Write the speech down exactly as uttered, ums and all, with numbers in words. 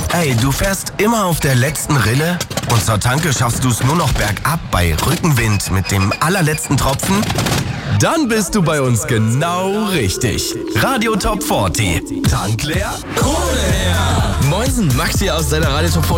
Ey, du fährst immer auf der letzten Rille und zur Tanke schaffst du es nur noch bergab bei Rückenwind mit dem allerletzten Tropfen? Dann bist du bei uns genau richtig. Radio Top vierzig. Tank leer, Kohle her. Moinsen, Max hier aus deiner Radio Top vierzig